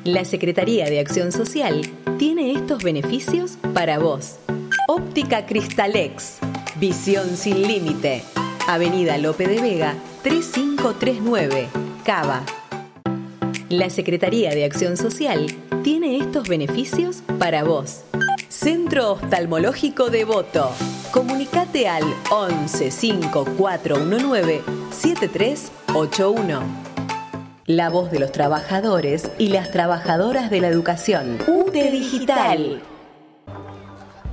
La Secretaría de Acción Social tiene estos beneficios para vos. Óptica Cristalex, visión sin límite. Avenida Lope de Vega, 3539, Cava. La Secretaría de Acción Social tiene estos beneficios para vos. Centro Oftalmológico Devoto. Comunicate al 11 5419 7381. La voz de los trabajadores y las trabajadoras de la educación. UTE Digital.